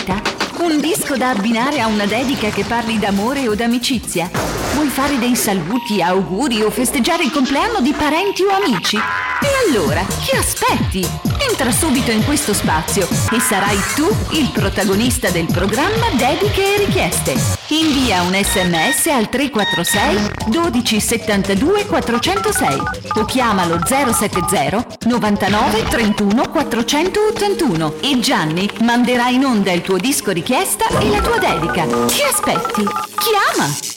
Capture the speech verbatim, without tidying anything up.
vita? Un disco da abbinare a una dedica che parli d'amore o d'amicizia? Vuoi fare dei saluti, auguri o festeggiare il compleanno di parenti o amici? E allora, che aspetti? Entra subito in questo spazio e sarai tu il protagonista del programma Dediche e Richieste. Invia un sms al tre quattro sei dodici settantadue quattrocentosei o chiamalo zero sette zero novantanove trentuno quattrocentottantuno e Gianni manderà in onda il tuo disco richiesta e la tua dedica. Che aspetti? Chiama!